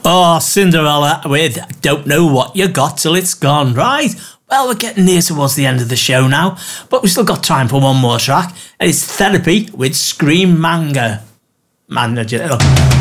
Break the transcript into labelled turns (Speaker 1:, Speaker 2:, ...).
Speaker 1: Oh, Cinderella with Don't Know What You Got Till It's Gone. Right, well, we're getting near towards the end of the show now, but we've still got time for one more track. It's Therapy with Scream Manager.